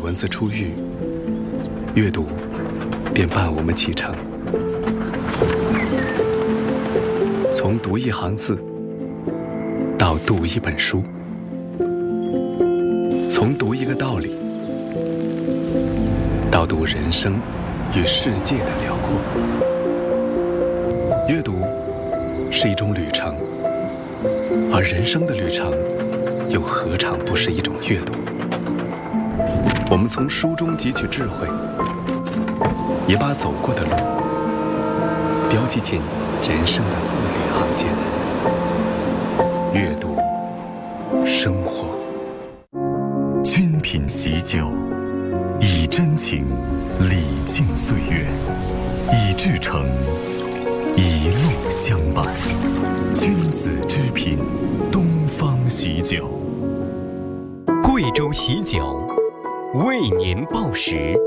文字出狱，阅读便伴我们启程。从读一行字到读一本书，从读一个道理到读人生与世界的辽阔。阅读是一种旅程，而人生的旅程又何尝不是一种阅读？我们从书中汲取智慧，也把走过的路标记进人生的字里行间。阅读生活， 君品习酒，以真情礼敬岁月，以至诚一路相伴。君子之品，东方喜酒。 贵州喜酒为您报时。